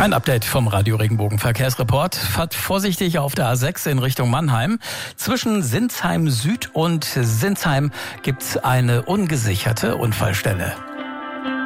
Ein Update vom Radio Regenbogen Verkehrsreport. Fahrt vorsichtig auf der A6 in Richtung Mannheim. Zwischen Sinsheim Süd und Sinsheim gibt's eine ungesicherte Unfallstelle.